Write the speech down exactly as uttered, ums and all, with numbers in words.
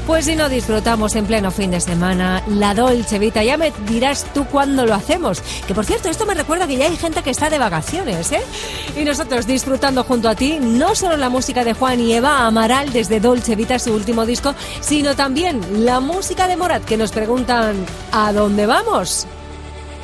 Pues si no disfrutamos en pleno fin de semana la Dolce Vita, ya me dirás tú cuándo lo hacemos. Que por cierto, esto me recuerda que ya hay gente que está de vacaciones, ¿eh? Y nosotros disfrutando junto a ti, no solo la música de Juan y Eva Amaral desde Dolce Vita, su último disco, sino también la música de Morat, que nos preguntan ¿a dónde vamos?